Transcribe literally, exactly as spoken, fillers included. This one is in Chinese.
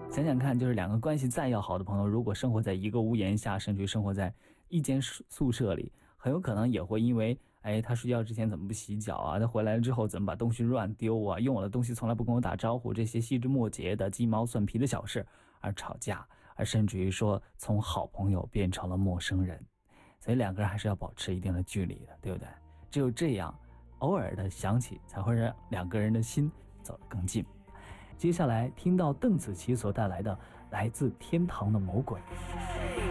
想想看，就是两个关系再要好的朋友，如果生活在一个屋檐下，甚至于生活在一间宿舍里，很有可能也会因为，哎，他睡觉之前怎么不洗脚啊？他回来之后怎么把东西乱丢啊？用我的东西从来不跟我打招呼，这些细枝末节的鸡毛蒜皮的小事而吵架，而甚至于说从好朋友变成了陌生人。所以两个人还是要保持一定的距离的，对不对？只有这样，偶尔的想起，才会让两个人的心走得更近。接下来听到邓紫棋所带来的《来自天堂的魔鬼》。